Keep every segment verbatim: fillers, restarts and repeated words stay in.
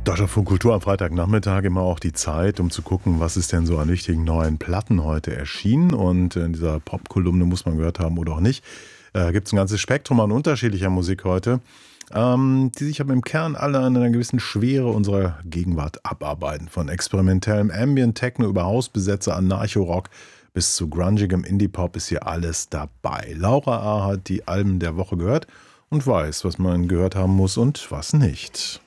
Deutschlandfunk Kultur am Freitagnachmittag immer auch die Zeit, um zu gucken, was ist denn so an wichtigen neuen Platten heute erschienen. Und in dieser Pop-Kolumne, muss man gehört haben oder auch nicht, äh, gibt es ein ganzes Spektrum an unterschiedlicher Musik heute, ähm, die sich aber im Kern alle an einer gewissen Schwere unserer Gegenwart abarbeiten. Von experimentellem Ambient Techno über Hausbesetzer, Anarcho-Rock bis zu grungigem Indie-Pop ist hier alles dabei. Laura A. hat die Alben der Woche gehört und weiß, was man gehört haben muss und was nicht.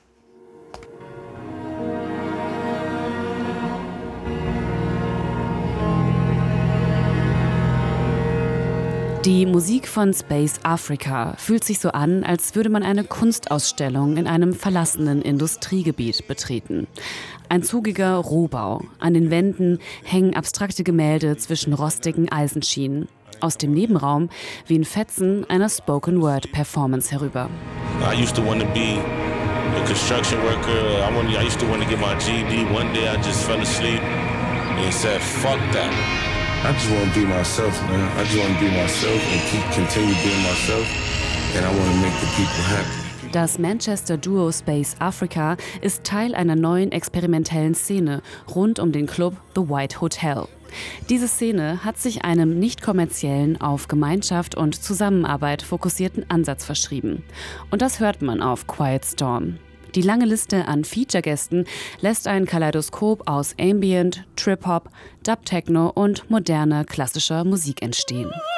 Die Musik von Space Africa fühlt sich so an, als würde man eine Kunstausstellung in einem verlassenen Industriegebiet betreten. Ein zugiger Rohbau. An den Wänden hängen abstrakte Gemälde zwischen rostigen Eisenschienen. Aus dem Nebenraum wehen Fetzen einer Spoken-Word-Performance herüber. I used to want to be a construction worker. I, want, I used to want to get my G E D. One day I just fell asleep and said, fuck that. I just want to be myself, man. I just want to be myself and keep continue being myself. And I want to make the people happy. Das Manchester-Duo Space Africa ist Teil einer neuen experimentellen Szene rund um den Club The White Hotel. Diese Szene hat sich einem nicht kommerziellen, auf Gemeinschaft und Zusammenarbeit fokussierten Ansatz verschrieben. Und das hört man auf Quiet Storm. Die lange Liste an Feature-Gästen lässt ein Kaleidoskop aus Ambient, Trip-Hop, Dub-Techno und moderner klassischer Musik entstehen.